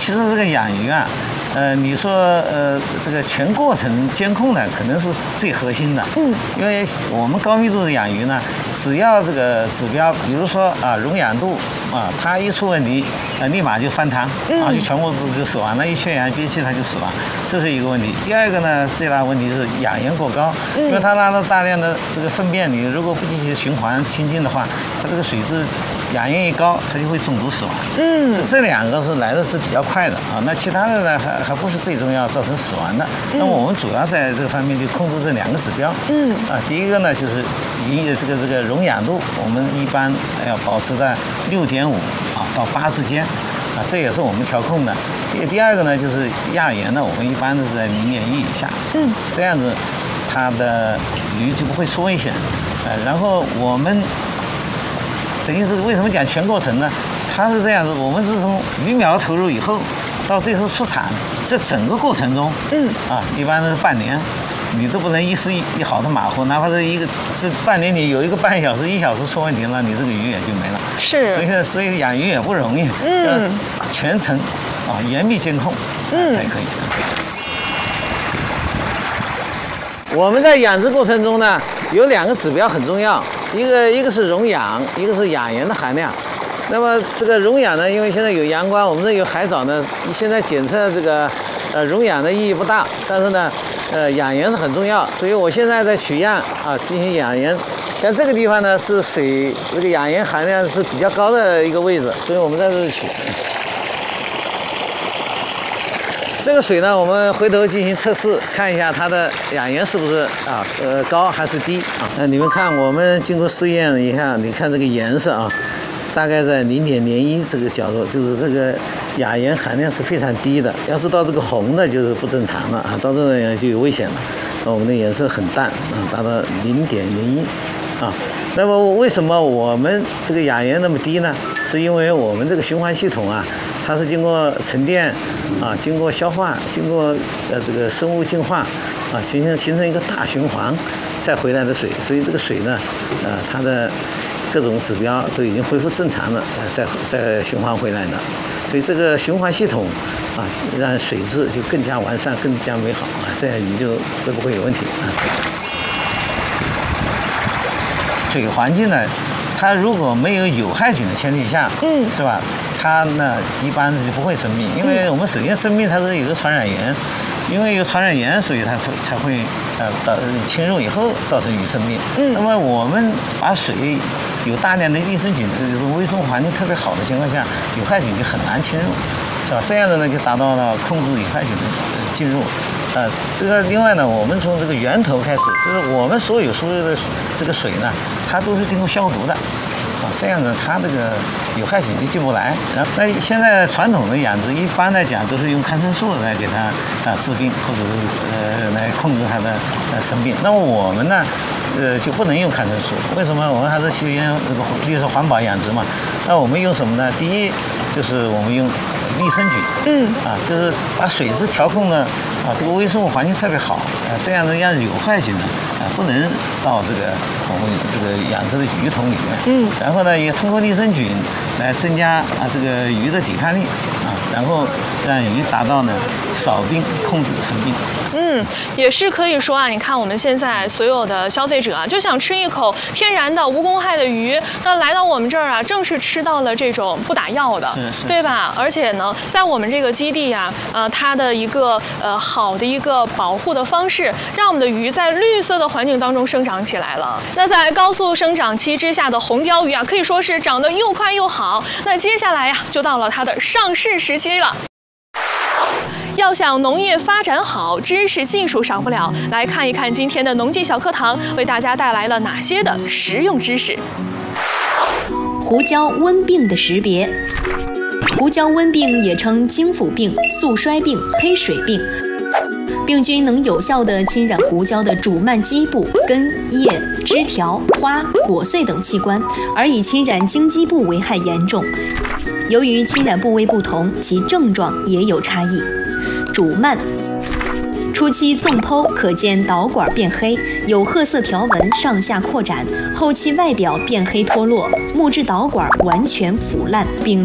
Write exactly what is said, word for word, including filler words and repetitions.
其实这个养鱼啊，呃，你说呃这个全过程监控呢，可能是最核心的。嗯，因为我们高密度的养鱼呢，只要这个指标，比如说啊溶氧度啊，它一出问题，呃立马就翻塘，啊就全部就死亡了，一缺氧憋气它就死亡，这是一个问题。第二个呢，最大问题是氧盐过高，因为它拉了大量的这个粪便，你如果不进行循环清净的话，它这个水质氧盐一高，它就会中毒死亡。嗯，这两个是来的是比较快的啊。那其他的呢，还还不是最重要造成死亡的。那么我们主要在这个方面就控制这两个指标。嗯，啊，第一个呢就是营这个这个溶氧度，我们一般要保持在六点五啊到八之间，啊，这也是我们调控的。第第二个呢就是亚盐呢，我们一般都是在零点一以下。嗯，这样子它的鱼就不会出危险。呃，然后我们。等于是为什么讲全过程呢？它是这样子，我们是从鱼苗投入以后，到最后出产，这整个过程中，嗯，啊，一般都是半年，你都不能一时一一好的马虎，哪怕是一个这半年你有一个半小时、一小时出问题了，你这个鱼也就没了。是，所以所以养鱼也不容易，嗯，要全程啊严密监控，嗯，才可以。我们在养殖过程中呢，有两个指标很重要。一个一个是溶氧，一个是氧盐的含量。那么这个溶氧呢，因为现在有阳光，我们这有海藻呢，现在检测这个呃溶氧的意义不大，但是呢，呃氧盐是很重要，所以我现在在取样啊进行氧盐。像这个地方呢是水这个氧盐含量是比较高的一个位置，所以我们在这里取。这个水呢，我们回头进行测试，看一下它的氧盐是不是啊，呃，高还是低啊？那你们看，我们经过试验一下，你看这个颜色啊，大概在零点零一这个角度，就是这个亚盐含量是非常低的。要是到这个红的，就是不正常了啊，到这个就有危险了。那我们的颜色很淡啊，达到零点零一啊。那么为什么我们这个亚盐那么低呢？是因为我们这个循环系统啊。它是经过沉淀，啊，经过消化，经过呃这个生物净化，啊，形成形成一个大循环，再回来的水，所以这个水呢，呃，它的各种指标都已经恢复正常了，呃，再再循环回来的，所以这个循环系统，啊，让水质就更加完善，更加美好啊，这样鱼就会不会有问题啊？水环境呢，它如果没有有害菌的前提下，嗯，是吧？它呢一般就不会生病，因为我们首先生病它是有个传染源，因为有传染源，所以它才才会呃到侵入以后造成鱼生病。嗯，那么我们把水有大量的益生菌，就是微生物环境特别好的情况下，有害菌就很难侵入，是吧？这样的呢就达到了控制有害菌的进入。呃，这个另外呢，我们从这个源头开始，就是我们所有输入的这个水呢，它都是经过消毒的。啊，这样子它这个有害菌就进不来。然后，那现在传统的养殖一般来讲都是用抗生素来给它啊治病，或者是呃来控制它的呃生病。那么我们呢，呃就不能用抗生素。为什么？我们还是实现这个，比如说环保养殖嘛。那我们用什么呢？第一就是我们用益生菌，嗯，啊，就是把水质调控呢，啊，这个微生物环境特别好，啊，这样子让有害菌呢，啊，不能到这个我们这个养殖的鱼桶里面，嗯，然后呢，也通过益生菌来增加啊这个鱼的抵抗力，啊，然后让鱼达到呢少病控制生病。 嗯，也是可以说啊，你看我们现在所有的消费者啊，就想吃一口天然的无公害的鱼，那来到我们这儿啊，正是吃到了这种不打药的， 是是， 对吧？而且呢，在我们这个基地啊，呃，它的一个呃好的一个保护的方式，让我们的鱼在绿色的环境当中生长起来了。那在高速生长期之下的红鲷鱼啊，可以说是长得又快又好。那接下来呀、啊，就到了它的上市时期了。要想农业发展好，知识技术少不了。来看一看今天的农技小课堂为大家带来了哪些的实用知识。 胡椒温病的识别。胡椒温病也称京府病、素衰病、黑水病。病菌能有效地侵染胡椒的主蔓基部、根、叶、枝条、花、果穗等器官，而以侵染茎基部危害严重。由于侵染部位不同，其症状也有差异。主蔓初期纵剖可见导管变黑，有褐色条纹上下扩展，后期外表变黑脱落，木质导管完全腐烂并